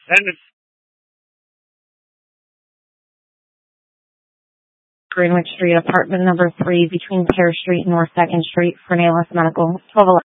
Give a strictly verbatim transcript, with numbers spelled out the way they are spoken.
Send it. Greenwich Street, apartment number three, between Pear Street and North second Street, for Nayless Medical, twelve eleven.